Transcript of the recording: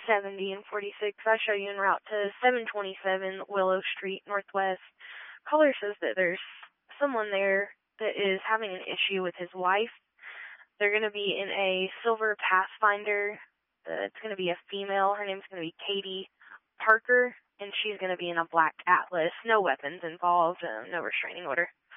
70 and 46. I show you en route to 727 Willow Street Northwest. Caller says that there's someone there that is having an issue with his wife. They're going to be in a silver Pathfinder. It's going to be a female. Her name's going to be Katie Parker, and she's going to be in a black Atlas. No weapons involved, no restraining order.